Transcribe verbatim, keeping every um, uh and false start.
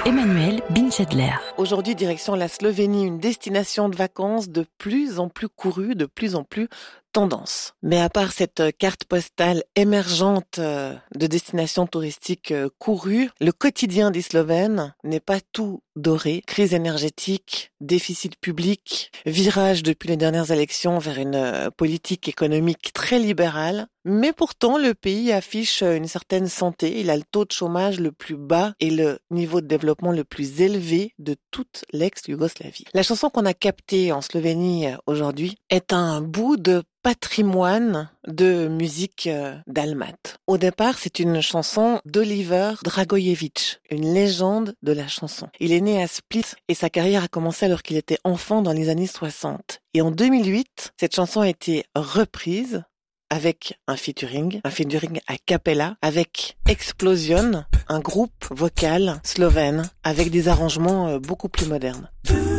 Emmanuel Binchedler. Aujourd'hui, direction la Slovénie, une destination de vacances de plus en plus courue, de plus en plus tendance. Mais à part cette carte postale émergente de destinations touristiques courues, le quotidien des Slovènes n'est pas tout doré. Crise énergétique, déficit public, virage depuis les dernières élections vers une politique économique très libérale. Mais pourtant, le pays affiche une certaine santé. Il a le taux de chômage le plus bas et le niveau de développement le plus élevé de toute l'ex-Yougoslavie. La chanson qu'on a captée en Slovénie aujourd'hui est un bout de patrimoine de musique dalmate. Au départ, c'est une chanson d'Oliver Dragojevic, une légende de la chanson. Il est né à Split et sa carrière a commencé alors qu'il était enfant dans les années soixante. Et en deux mille huit, cette chanson a été reprise avec un featuring, un featuring a cappella, avec Explosion, un groupe vocal slovène avec des arrangements beaucoup plus modernes.